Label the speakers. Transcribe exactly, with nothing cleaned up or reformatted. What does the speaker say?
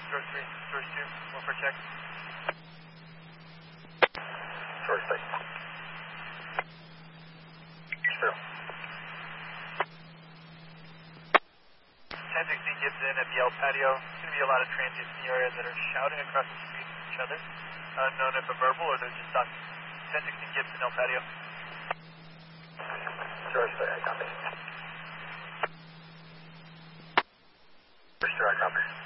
Speaker 1: Source three, source two, one for check.
Speaker 2: Source three. True.
Speaker 1: ten sixteen Gibson at the L patio. There's going to be a lot of transients in the area that are shouting across the street at each other. Unknown if a verbal or they're just talking. ten sixteen Gibson, L patio.
Speaker 2: Source three, I copy. Source three, I copy.